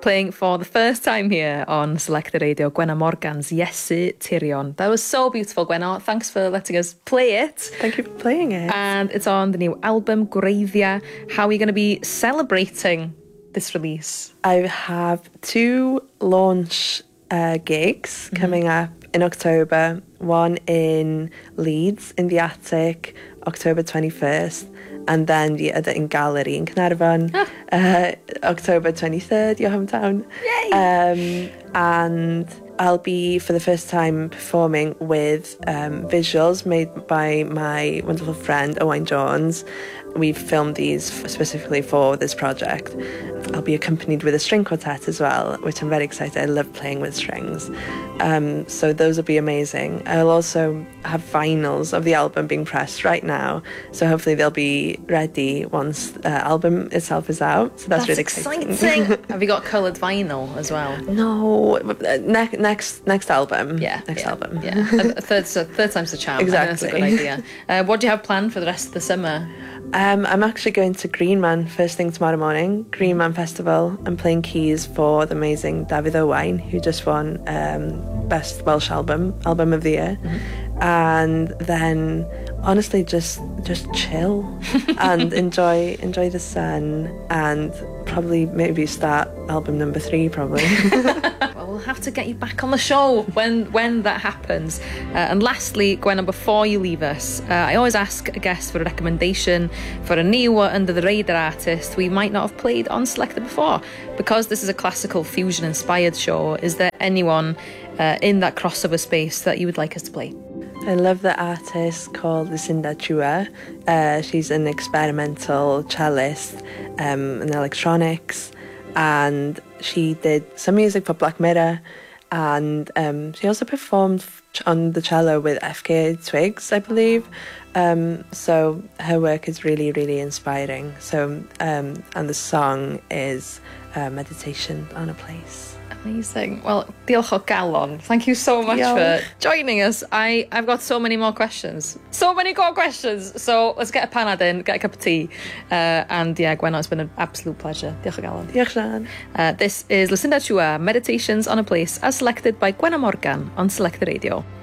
playing for the first time here on Selected Radio, Gwenna Morgan's Iesu Tirion. That was so beautiful, Gwenna. Thanks for letting us play it. Thank you for playing it. And it's on the new album, Gwreiddia. How are you going to be celebrating this release? I have 2 launch gigs coming up in October. One in Leeds, in the Attic, October 21st. And then the other in Gallery in Caernarfon, October 23rd, your hometown. Yay! And I'll be, for the first time, performing with visuals made by my wonderful friend, Owain Jones. We've filmed these specifically for this project. I'll be accompanied with a string quartet as well, which I'm very excited. I love playing with strings. So those will be amazing. I'll also have vinyls of the album being pressed right now. So hopefully they'll be ready once the album itself is out. So that's really exciting. Have you got coloured vinyl as well? No, next album. Next album. Yeah, third time's the charm. Exactly. I think that's a good idea. What do you have planned for the rest of the summer? I'm actually going to Green Man first thing tomorrow morning, Green Man Festival. I'm playing keys for the amazing David Owain, who just won Best Welsh Album of the Year. And then honestly just chill and enjoy the sun, and probably maybe start album number 3 probably. Well, we'll have to get you back on the show when that happens. And lastly, Gwenna, before you leave us, I always ask a guest for a recommendation for a new or under the radar artist we might not have played on Selected before. Because this is a classical fusion inspired show, is there anyone in that crossover space that you would like us to play? I love the artist called Lucinda Chua. She's an experimental cellist in electronics, and she did some music for Black Mirror, and she also performed on the cello with FKA Twigs, I believe. So her work is really, really inspiring. So and the song is Meditation on a Place. Amazing. Well, diolch o galon. Thank you so much for joining us. I've got so many more questions. So many more questions. So let's get a panad in, get a cup of tea. And yeah, Gwenna, it's been an absolute pleasure. Diolch o galon. Diolch, Jan. This is Lucinda Chua, Meditations on a Place, as selected by Gwenna Morgan on Selected Radio.